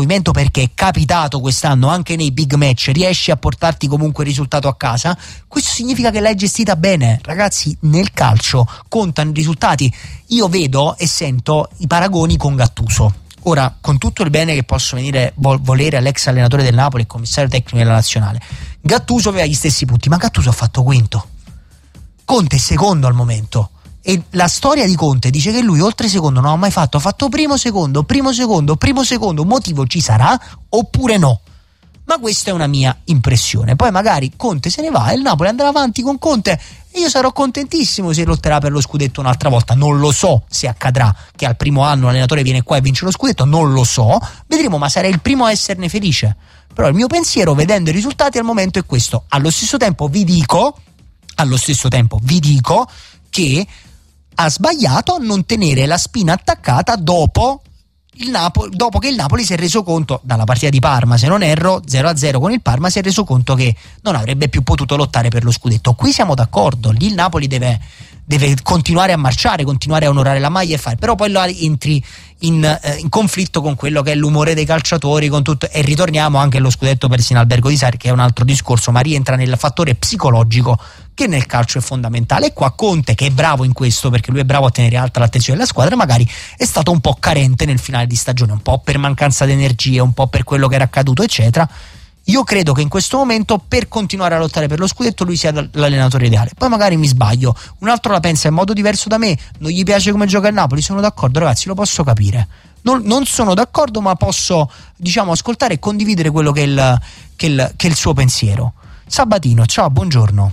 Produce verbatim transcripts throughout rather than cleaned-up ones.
movimento, perché è capitato quest'anno anche nei big match, riesci a portarti comunque il risultato a casa, questo significa che l'hai gestita bene. Ragazzi, nel calcio contano i risultati. Io vedo e sento i paragoni con Gattuso. Ora, con tutto il bene che posso venire vol- volere all'ex allenatore del Napoli e commissario tecnico della nazionale, Gattuso aveva gli stessi punti, ma Gattuso ha fatto quinto, Conte è secondo al momento. E la storia di Conte dice che lui oltre secondo non ha mai fatto, ha fatto primo secondo, primo secondo, primo secondo. Un motivo ci sarà oppure no? Ma questa è una mia impressione. Poi magari Conte se ne va e il Napoli andrà avanti con Conte e io sarò contentissimo se lotterà per lo scudetto un'altra volta. Non lo so se accadrà che al primo anno l'allenatore viene qua e vince lo scudetto, non lo so, vedremo, ma sarei il primo a esserne felice. Però il mio pensiero vedendo i risultati al momento è questo. Allo stesso tempo vi dico allo stesso tempo vi dico che ha sbagliato a non tenere la spina attaccata dopo il Napoli, dopo che il Napoli si è reso conto, dalla partita di Parma se non erro, zero a zero con il Parma, si è reso conto che non avrebbe più potuto lottare per lo scudetto. Qui siamo d'accordo, lì il Napoli deve, deve continuare a marciare, continuare a onorare la maglia e fare, però poi là entri in, eh, in conflitto con quello che è l'umore dei calciatori, con tutto, e ritorniamo anche allo scudetto perso in Albergo di Sarri, che è un altro discorso, ma rientra nel fattore psicologico che nel calcio è fondamentale. E qua Conte, che è bravo in questo perché lui è bravo a tenere alta l'attenzione della squadra, magari è stato un po' carente nel finale di stagione, un po' per mancanza di energie, un po' per quello che era accaduto eccetera. Io credo che in questo momento per continuare a lottare per lo scudetto lui sia l'allenatore ideale. Poi magari mi sbaglio, un altro la pensa in modo diverso da me, non gli piace come gioca il Napoli, sono d'accordo ragazzi, lo posso capire, non, non sono d'accordo, ma posso, diciamo, ascoltare e condividere quello che è il, che è il, che è il suo pensiero. Sabatino, ciao, buongiorno.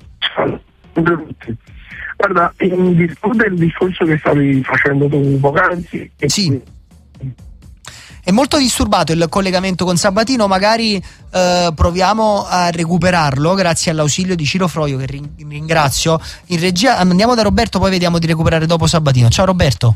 Guarda, in virtù del discorso che stavi facendo tu poc'anzi, sì, è molto disturbato il collegamento con Sabatino, magari eh, proviamo a recuperarlo grazie all'ausilio di Ciro Froio, che ringrazio in regia. Andiamo da Roberto, poi vediamo di recuperare dopo Sabatino. Ciao Roberto.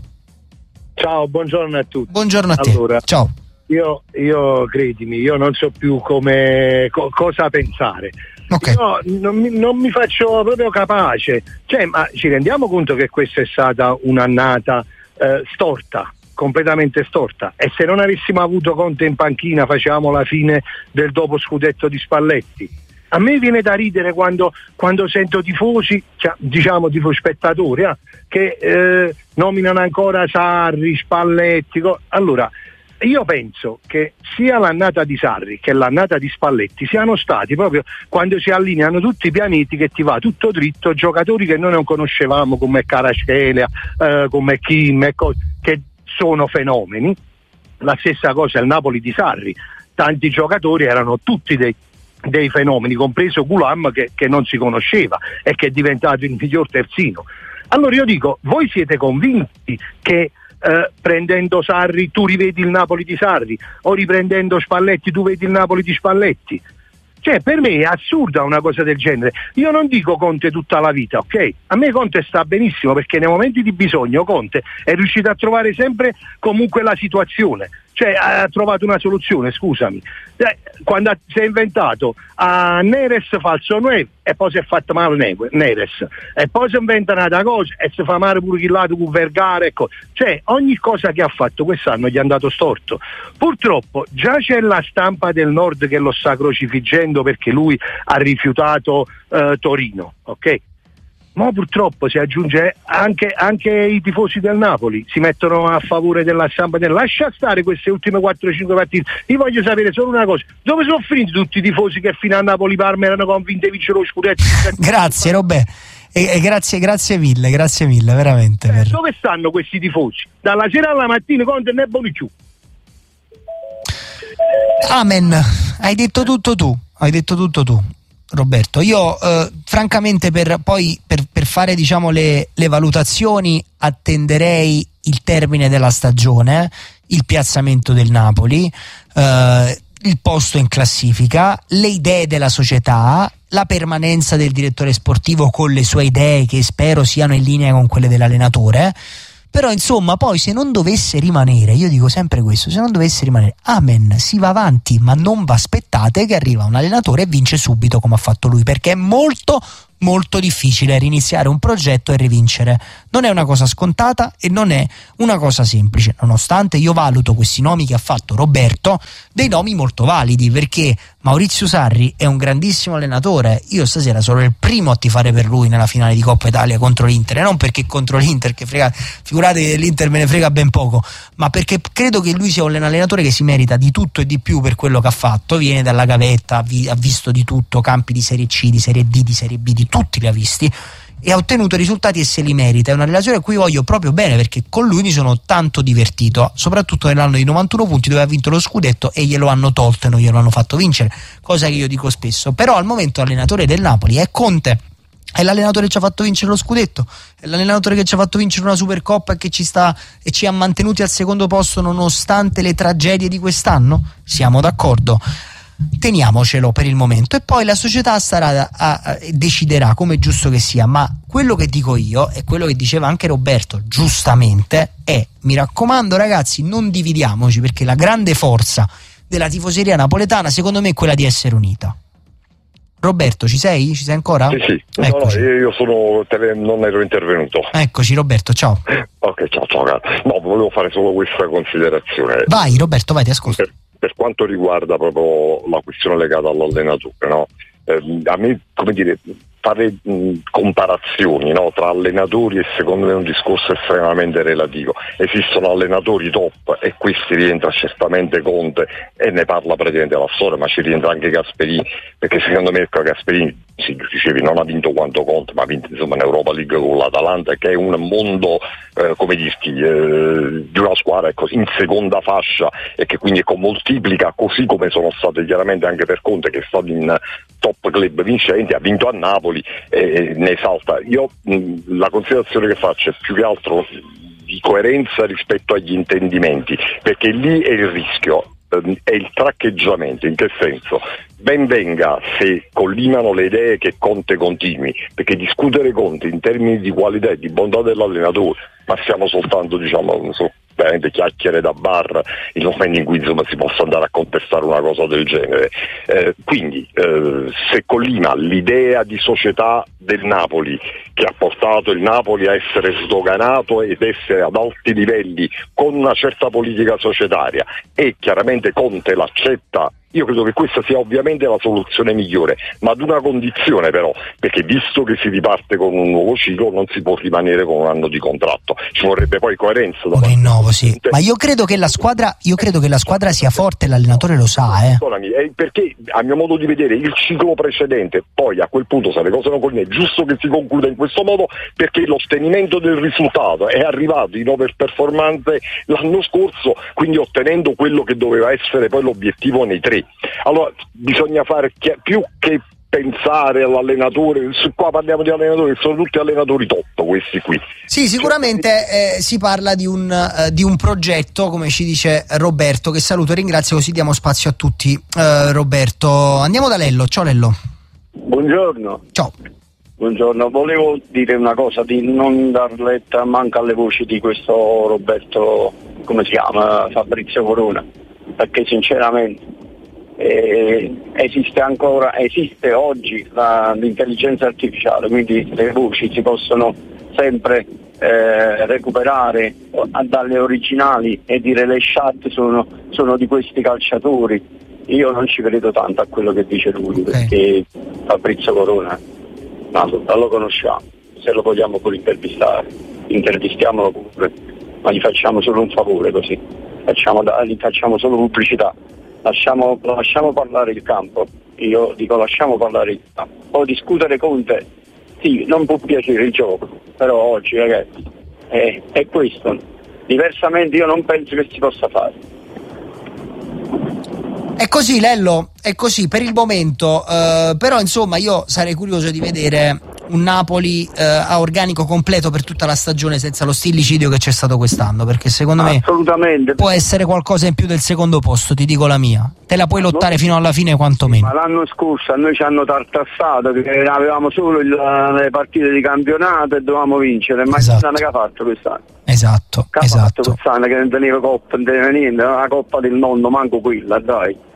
Ciao, buongiorno a tutti. Buongiorno a te. Allora, ciao. Io, io credimi, io non so più come co- cosa pensare. Okay. Io non mi, non mi faccio proprio capace. Cioè, ma ci rendiamo conto che questa è stata un'annata eh, storta, completamente storta, e se non avessimo avuto Conte in panchina facevamo la fine del dopo scudetto di Spalletti. A me viene da ridere quando, quando sento tifosi, cioè, diciamo tifosi spettatori, eh, che eh, nominano ancora Sarri, Spalletti. Co- allora, io penso che sia l'annata di Sarri che l'annata di Spalletti siano stati proprio quando si allineano tutti i pianeti, che ti va tutto dritto, giocatori che noi non conoscevamo come Kvaratskhelia, eh, come Kim e cose, che sono fenomeni. La stessa cosa il Napoli di Sarri, tanti giocatori erano tutti dei, dei fenomeni, compreso Gulam che, che non si conosceva e che è diventato il miglior terzino. Allora io dico, voi siete convinti che eh, prendendo Sarri tu rivedi il Napoli di Sarri, o riprendendo Spalletti tu vedi il Napoli di Spalletti? Cioè, per me è assurda una cosa del genere. Io non dico Conte tutta la vita, ok? A me Conte sta benissimo, perché nei momenti di bisogno Conte è riuscito a trovare sempre comunque la situazione, cioè ha trovato una soluzione, scusami. Eh, quando ha, si è inventato a Neres falso nueve e poi si è fatto male Neres, e poi si inventa una cosa e si fa male pure chi lato con Vergara, ecco. Cioè ogni cosa che ha fatto quest'anno gli è andato storto. Purtroppo già c'è la stampa del Nord che lo sta crocifiggendo perché lui ha rifiutato eh, Torino, ok? Ma purtroppo si aggiunge anche, anche i tifosi del Napoli si mettono a favore della stampa del... Lascia stare queste ultime quattro cinque partite. Io voglio sapere solo una cosa: dove sono finiti tutti i tifosi che fino a Napoli-Parma erano convinti di vincere lo scudetto? Grazie Robè, e, e grazie, grazie mille, grazie mille veramente. Eh, per... Dove stanno questi tifosi? Dalla sera alla mattina Conte ne è buoni più. Amen, hai detto tutto tu, hai detto tutto tu Roberto. Io eh, francamente per poi per, per fare diciamo le, le valutazioni attenderei il termine della stagione, il piazzamento del Napoli, eh, il posto in classifica, le idee della società, la permanenza del direttore sportivo con le sue idee che spero siano in linea con quelle dell'allenatore. Però insomma poi se non dovesse rimanere, io dico sempre questo, se non dovesse rimanere, amen, si va avanti, ma non vi aspettate che arriva un allenatore e vince subito come ha fatto lui, perché è molto molto difficile riniziare un progetto e rivincere. Non è una cosa scontata e non è una cosa semplice, nonostante io valuto questi nomi che ha fatto Roberto dei nomi molto validi, perché Maurizio Sarri è un grandissimo allenatore. Io stasera sono il primo a tifare per lui nella finale di Coppa Italia contro l'Inter, e non perché contro l'Inter, che frega, figurate che l'Inter me ne frega ben poco, ma perché credo che lui sia un allenatore che si merita di tutto e di più per quello che ha fatto. Viene dalla gavetta, ha, vi, ha visto di tutto, campi di Serie C, di Serie D, di Serie B, di tutti li ha visti e ha ottenuto risultati e se li merita. È una relazione a cui voglio proprio bene, perché con lui mi sono tanto divertito, soprattutto nell'anno di novantuno punti dove ha vinto lo scudetto e glielo hanno tolto e non glielo hanno fatto vincere, cosa che io dico spesso. Però al momento l'allenatore del Napoli è Conte, è l'allenatore che ci ha fatto vincere lo scudetto, è l'allenatore che ci ha fatto vincere una Supercoppa e che ci sta e ci ha mantenuti al secondo posto nonostante le tragedie di quest'anno. Siamo d'accordo? Teniamocelo per il momento e poi la società starà a, a, deciderà, come è giusto che sia. Ma quello che dico io e quello che diceva anche Roberto giustamente è: mi raccomando ragazzi, non dividiamoci, perché la grande forza della tifoseria napoletana secondo me è quella di essere unita. Roberto, ci sei? Ci sei ancora? Sì, sì. No, no, io sono tele, non ero intervenuto. Eccoci Roberto, ciao. Ok, ciao, ciao. No, volevo fare solo questa considerazione. Vai Roberto, vai, ti ascolto. Per, per quanto riguarda proprio la questione legata all'allenatore, no? Eh, a me, come dire, fare mh, comparazioni, no, tra allenatori è secondo me un discorso estremamente relativo. Esistono allenatori top e questi rientra certamente Conte e ne parla praticamente la storia, ma ci rientra anche Gasperini, perché secondo me Gasperini, si dicevi, non ha vinto quanto Conte, ma ha vinto insomma in Europa League con l'Atalanta, che è un mondo eh, come dirti eh, di una squadra ecco, in seconda fascia e che quindi ecco, moltiplica, così come sono state chiaramente anche per Conte, che è stato in top club vincenti, ha vinto a Napoli e ne esalta. Io mh, la considerazione che faccio è più che altro di coerenza rispetto agli intendimenti, perché lì è il rischio, ehm, è il traccheggiamento. In che senso? Ben venga se collimano le idee che Conte continui, perché discutere Conte in termini di qualità e di bontà dell'allenatore, ma stiamo soltanto diciamo non so, veramente chiacchiere da bar, il momento in cui insomma si possa andare a contestare una cosa del genere. Eh, quindi eh, se collima l'idea di società del Napoli, che ha portato il Napoli a essere sdoganato ed essere ad alti livelli con una certa politica societaria, e chiaramente Conte l'accetta, io credo che questa sia ovviamente la soluzione migliore, ma ad una condizione però, perché visto che si riparte con un nuovo ciclo non si può rimanere con un anno di contratto, ci vorrebbe poi coerenza. Un rinnovo, sì. Ma io credo che la squadra io credo che la squadra sia forte, l'allenatore lo sa, eh. Perché a mio modo di vedere il ciclo precedente, poi a quel punto se le cose non concludono, è giusto che si concluda in questo modo, perché l'ottenimento del risultato è arrivato in overperformance l'anno scorso, quindi ottenendo quello che doveva essere poi l'obiettivo nei tre. Allora bisogna fare chi- più che pensare all'allenatore, su qua parliamo di allenatori, sono tutti allenatori top questi qui. Sì, sicuramente eh, si parla di un, uh, di un progetto, come ci dice Roberto, che saluto e ringrazio, così diamo spazio a tutti. uh, Roberto, andiamo da Lello. Ciao Lello. Buongiorno. Ciao. Buongiorno, volevo dire una cosa, di non dar letta manca alle voci di questo Roberto, come si chiama, Fabrizio Corona, perché sinceramente Eh, esiste ancora, esiste oggi la, l'intelligenza artificiale, quindi le voci si possono sempre eh, recuperare dalle originali, e dire le chat sono, sono di questi calciatori. Io non ci credo tanto a quello che dice lui, okay. Perché Fabrizio Corona no, non lo conosciamo, se lo vogliamo pure intervistare intervistiamolo pure, ma gli facciamo solo un favore, così facciamo, gli facciamo solo pubblicità. Lasciamo, lasciamo parlare il campo, io dico lasciamo parlare il campo. Poi discutere con te, sì, non può piacere il gioco, però oggi ragazzi è, è questo, diversamente io non penso che si possa fare. È così Lello, è così per il momento, eh, però insomma io sarei curioso di vedere un Napoli eh, a organico completo per tutta la stagione senza lo stillicidio che c'è stato quest'anno, perché secondo me può essere qualcosa in più del secondo posto, ti dico la mia, te la puoi lottare no, fino alla fine quantomeno. Ma l'anno scorso a noi ci hanno tartassato che avevamo solo il, le partite di campionato e dovevamo vincere, ma esatto. Che ha fatto quest'anno? Esatto, che esatto. Quest'anno che non teneva coppa, non teneva niente, una coppa del nonno, manco quella, dai.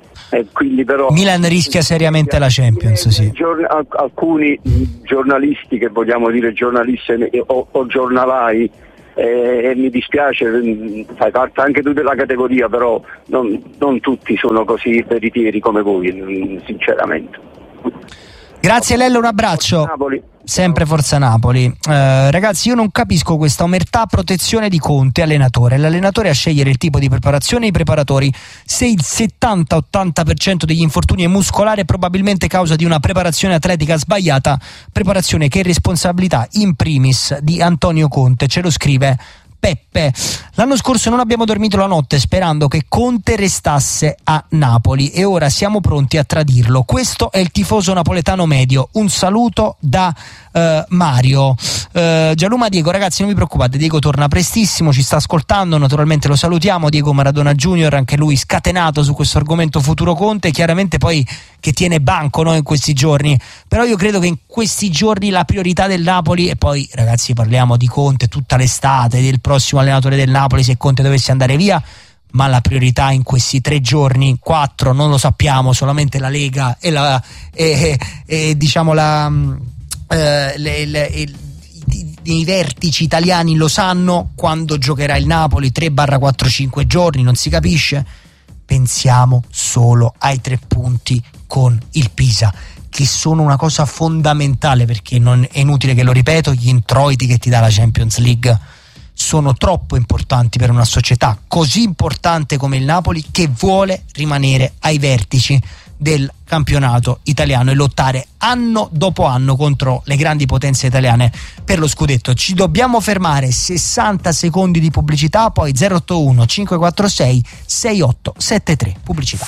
E quindi però Milan rischia seriamente la Champions, sì. Giorn- alcuni giornalisti, che vogliamo dire giornalisti o, o giornalai, eh, e mi dispiace, fai parte anche tu della categoria, però non, non tutti sono così veritieri come voi, sinceramente. Grazie Lello, un abbraccio. Napoli. Sempre Forza Napoli. Eh, ragazzi, io non capisco questa omertà protezione di Conte, allenatore. L'allenatore a scegliere il tipo di preparazione e i preparatori. Se il settanta ottanta per cento degli infortuni è muscolare, è probabilmente causa di una preparazione atletica sbagliata, preparazione che è responsabilità in primis di Antonio Conte, ce lo scrive Peppe. L'anno scorso non abbiamo dormito la notte sperando che Conte restasse a Napoli e ora siamo pronti a tradirlo. Questo è il tifoso napoletano medio. Un saluto da uh, Mario. uh, Gianluma Diego, ragazzi, non vi preoccupate, Diego torna prestissimo, ci sta ascoltando, naturalmente lo salutiamo. Diego Maradona Junior, anche lui scatenato su questo argomento futuro Conte, chiaramente poi che tiene banco, no, in questi giorni, però io credo che in questi giorni la priorità del Napoli, e poi ragazzi parliamo di Conte tutta l'estate, del prossimo allenatore del Napoli se Conte dovesse andare via, ma la priorità in questi tre giorni, quattro, non lo sappiamo, solamente la Lega e la e, e, e diciamo la eh, le, le, i, i vertici italiani lo sanno quando giocherà il Napoli, tre quattro cinque giorni, non si capisce. Pensiamo solo ai tre punti con il Pisa, che sono una cosa fondamentale, perché non è inutile che lo ripeto, gli introiti che ti dà la Champions League sono troppo importanti per una società così importante come il Napoli, che vuole rimanere ai vertici del campionato italiano e lottare anno dopo anno contro le grandi potenze italiane per lo scudetto. Ci dobbiamo fermare, sessanta secondi di pubblicità, poi zero otto uno cinque quattro sei sei otto sette tre, pubblicità.